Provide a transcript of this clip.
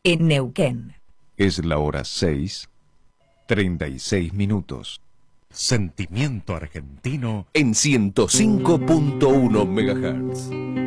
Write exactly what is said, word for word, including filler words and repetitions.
en Neuquén. Es la hora seis, treinta y seis minutos. Sentimiento argentino en ciento cinco punto uno megahertz.